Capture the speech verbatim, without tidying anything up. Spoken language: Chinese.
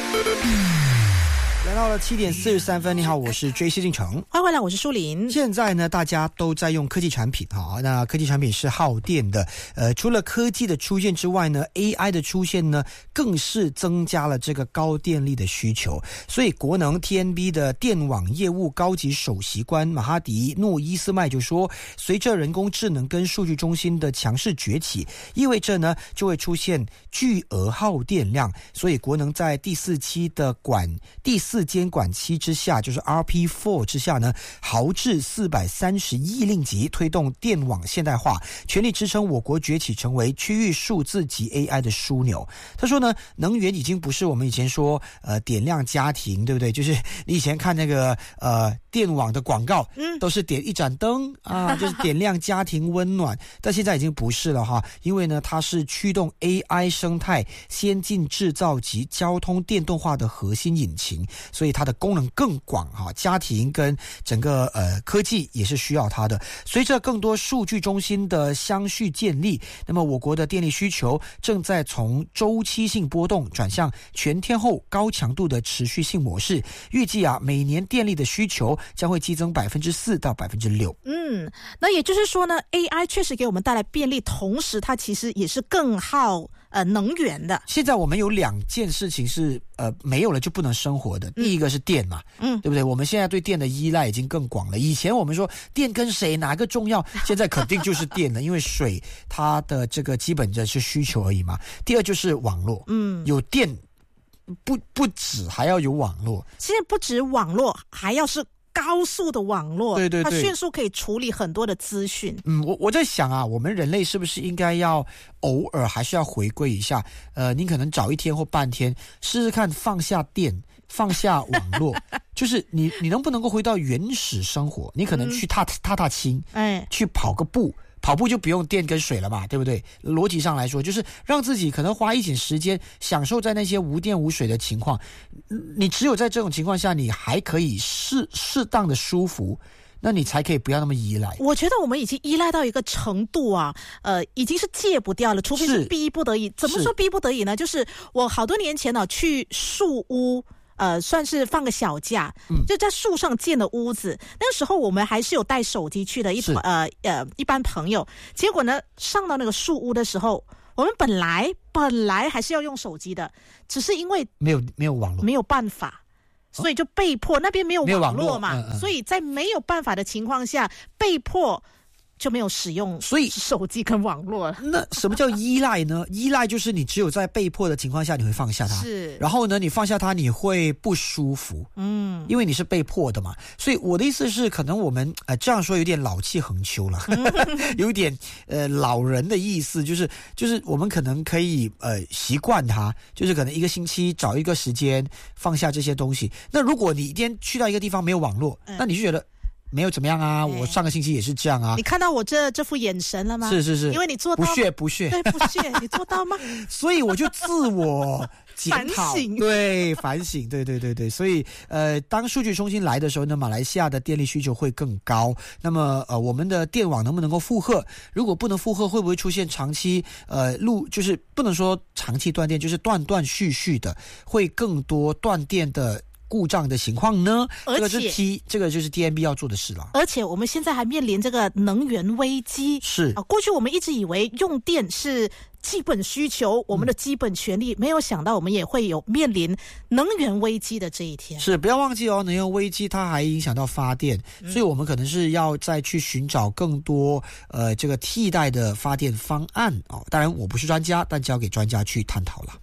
来到了七点四十三分，你好，我是 J C 进城， 欢迎回来，我是舒林。 现在呢，大家都在用科技产品哈，那科技产品是耗电的，呃，除了科技的出现之外呢 ，A I 的出现呢，更是增加了这个高电力的需求。所以，国能 T N B 的电网业务高级首席官马哈迪诺伊斯麦就说，随着人工智能跟数据中心的强势崛起，意味着呢，就会出现巨额耗电量。所以，国能在第四期的管第四监管期之下，就是 R P 四 之下呢，豪掷四百三十亿令吉，推动电网现代化，全力支撑我国崛起成为区域数字级 A I 的枢纽。他说呢，能源已经不是我们以前说呃点亮家庭，对不对？就是你以前看那个呃电网的广告，嗯，都是点一盏灯啊，就是点亮家庭温暖。但现在已经不是了哈，因为呢，它是驱动 A I 生态、先进制造及交通电动化的核心引擎。所以它的功能更广哈，家庭跟整个呃科技也是需要它的。随着更多数据中心的相续建立，那么我国的电力需求正在从周期性波动转向全天候高强度的持续性模式。预计啊，每年电力的需求将会激增百分之四到百分之六。 嗯，那也就是说呢 ，A I 确实给我们带来便利，同时它其实也是更耗呃能源的。 现在我们有两件事情是呃没有了就不能生活的。第一个是电嘛，嗯，对不对？我们现在对电的依赖已经更广了。以前我们说电跟谁哪个重要，现在肯定就是电了，因为水它的这个基本的是需求而已嘛。第二就是网络，嗯，有电不不止还要有网络， 现在不止网络，还要是高速的网络， 对对对， 它迅速可以处理很多的资讯。 嗯，我我在想啊，我们人类是不是应该要偶尔还是要回归一下？呃，你可能早一天或半天试试看放下电，放下网络，就是你你能不能够回到原始生活？你可能去踏踏踏青，哎，去跑个步。跑步就不用电跟水了嘛，对不对？逻辑上来说，就是让自己可能花一点时间享受在那些无电无水的情况。你只有在这种情况下，你还可以适适当的舒服，那你才可以不要那么依赖。 我觉得我们已经依赖到一个程度啊，呃，已经是戒不掉了，除非是逼不得已。怎么说逼不得已呢？就是我好多年前呢、啊、去树屋。呃，算是放个小假，嗯、就在树上建的屋子。那个时候我们还是有带手机去的，一呃呃一般朋友。结果呢，上到那个树屋的时候，我们本来本来还是要用手机的，只是因为没有没有网络， 没有办法，所以就被迫、哦、那边没有网络嘛， 嗯嗯， 所以在没有办法的情况下，被迫。就没有使用所以手机跟网络了。 那什么叫依赖呢？依赖就是你只有在被迫的情况下你会放下它， 是。然后呢，你放下它你会不舒服，嗯，因为你是被迫的嘛。所以我的意思是，可能我们呃这样说有点老气横秋了，有一点呃老人的意思，就是就是我们可能可以呃习惯它，就是可能一个星期找一个时间放下这些东西。那如果你一天去到一个地方没有网络，嗯、那你就觉得。没有怎么样啊，我上个星期也是这样啊。 你看到我这这副眼神了吗？ 是是是， 因为你做到不屑不屑， 对不屑，你做到吗？ 所以我就自我检讨， 反省， 对反省，对对对对。所以呃，当数据中心来的时候呢，马来西亚的电力需求会更高。那么呃，我们的电网能不能够负荷？如果不能负荷，会不会出现长期呃路就是不能说长期断电，就是断断续续的，会更多断电的。故障的情况呢？这个是 T， 这个就是 T N B 要做的事了。 而且我们现在还面临这个能源危机。 是啊， 过去我们一直以为用电是基本需求，我们的基本权利，嗯、没有想到我们也会有面临能源危机的这一天。 是，不要忘记哦，能源危机它还影响到发电，嗯、所以我们可能是要再去寻找更多呃这个替代的发电方案哦。当然，我不是专家，但交给专家去探讨了。